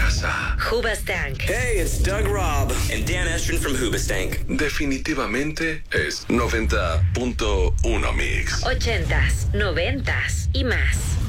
escuchas a Hoobastank. Hey, it's Doug Robb and Dan Estrin from Hoobastank. Definitivamente es 90.1 Mix. 80s, 90s y más.